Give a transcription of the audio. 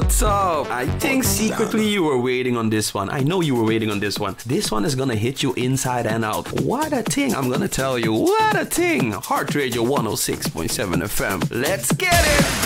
What's up? I think secretly you were waiting on this one. I know you were waiting on this one. This one is gonna hit you inside and out. What a thing, I'm gonna tell you. What a thing. Heart Radio 106.7 FM. Let's get it!